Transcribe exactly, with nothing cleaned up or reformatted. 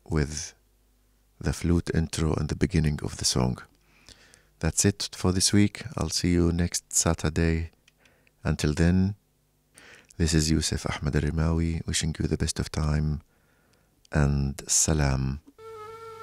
with the flute intro and the beginning of the song. That's it for this week. I'll see you next Saturday. Until then, this is Youssef Ahmed Al-Rimawi wishing you the best of time and salam.